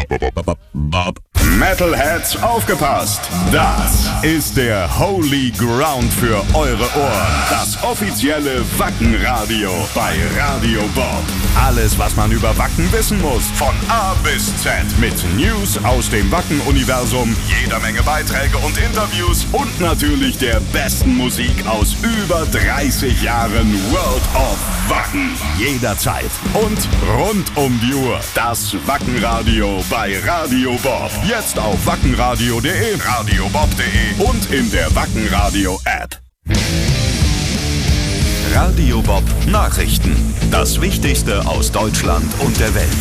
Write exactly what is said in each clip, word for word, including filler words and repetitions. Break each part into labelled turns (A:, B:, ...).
A: Metalheads, aufgepasst! Das ist der Holy Ground für eure Ohren. Das offizielle Wacken-Radio bei Radio Bob. Alles, was man über Wacken wissen muss. Von A bis Z. Mit News aus dem Wacken-Universum, jeder Menge Beiträge und Interviews und natürlich der besten Musik aus über dreißig Jahren World of Wacken. Jederzeit und rund um die Uhr. Das Wacken-Radio bei Radio Bob. Jetzt auf wackenradio punkt de, radiobob punkt de und in der Wacken-Radio-App. Radio Bob Nachrichten. Das Wichtigste aus Deutschland und der Welt.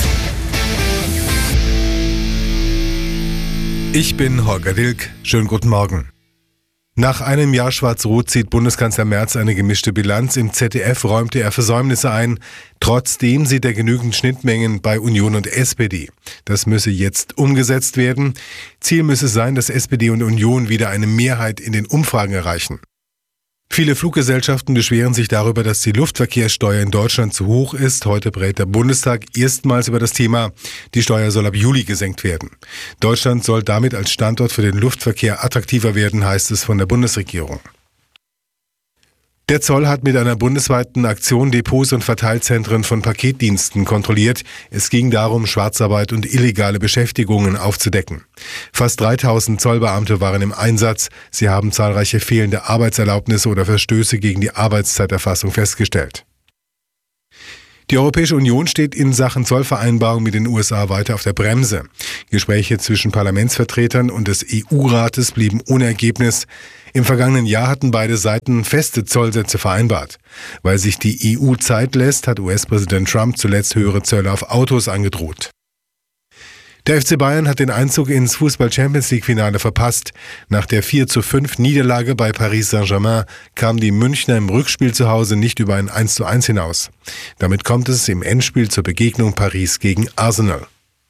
B: Ich bin Holger Dilk. Schönen guten Morgen. Nach einem Jahr Schwarz-Rot zieht Bundeskanzler Merz eine gemischte Bilanz. Im Z D F räumte er Versäumnisse ein. Trotzdem sieht er genügend Schnittmengen bei Union und S P D. Das müsse jetzt umgesetzt werden. Ziel müsse sein, dass S P D und Union wieder eine Mehrheit in den Umfragen erreichen. Viele Fluggesellschaften beschweren sich darüber, dass die Luftverkehrssteuer in Deutschland zu hoch ist. Heute berät der Bundestag erstmals über das Thema. Die Steuer soll ab Juli gesenkt werden. Deutschland soll damit als Standort für den Luftverkehr attraktiver werden, heißt es von der Bundesregierung. Der Zoll hat mit einer bundesweiten Aktion Depots und Verteilzentren von Paketdiensten kontrolliert. Es ging darum, Schwarzarbeit und illegale Beschäftigungen aufzudecken. Fast dreitausend Zollbeamte waren im Einsatz. Sie haben zahlreiche fehlende Arbeitserlaubnisse oder Verstöße gegen die Arbeitszeiterfassung festgestellt. Die Europäische Union steht in Sachen Zollvereinbarung mit den U S A weiter auf der Bremse. Gespräche zwischen Parlamentsvertretern und des E U-Rates blieben ohne Ergebnis. Im vergangenen Jahr hatten beide Seiten feste Zollsätze vereinbart. Weil sich die E U Zeit lässt, hat U S-Präsident Trump zuletzt höhere Zölle auf Autos angedroht. Der F C Bayern hat den Einzug ins Fußball-Champions-League-Finale verpasst. Nach der vier zu fünf Niederlage bei Paris Saint-Germain kamen die Münchner im Rückspiel zu Hause nicht über ein eins zu eins hinaus. Damit kommt es im Endspiel zur Begegnung Paris gegen Arsenal.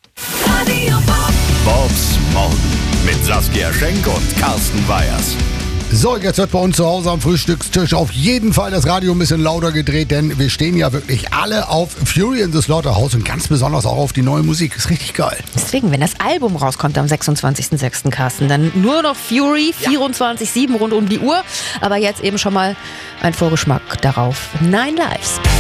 A: Bobs Morgen mit Saskia Schenk und Carsten Weyers.
C: So, jetzt wird bei uns zu Hause am Frühstückstisch auf jeden Fall das Radio ein bisschen lauter gedreht, denn wir stehen ja wirklich alle auf Fury in the Slaughterhouse und ganz besonders auch auf die neue Musik. Ist richtig geil.
D: Deswegen, wenn das Album rauskommt am sechsundzwanzigsten sechsten Carsten, dann nur noch Fury, vierundzwanzig sieben rund um die Uhr. Aber jetzt eben schon mal ein Vorgeschmack darauf. Nine Lives.